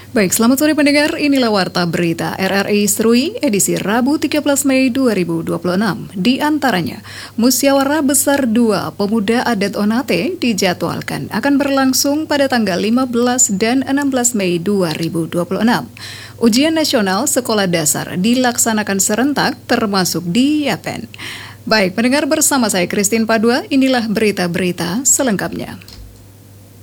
Baik, selamat sore pendengar. Inilah Warta Berita RRI Serui edisi Rabu 13 Mei 2026. Di antaranya, Musyawarah Besar 2 Pemuda Adat Onate dijadwalkan akan berlangsung pada tanggal 15 dan 16 Mei 2026. Ujian nasional sekolah dasar dilaksanakan serentak termasuk di Yapen. Baik, pendengar, bersama saya Christine Padua, inilah berita-berita selengkapnya.